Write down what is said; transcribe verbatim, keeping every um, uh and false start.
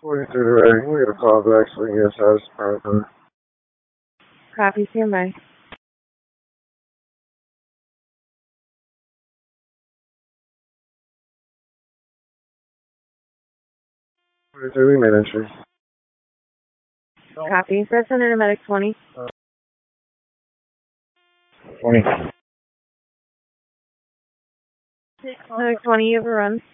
forty-three to eight. We get a call back so we can get inside this apartment. Copy, stand by. forty-three, we made entry. Copy. Press under medic twenty. twenty. Medic twenty, you overrun.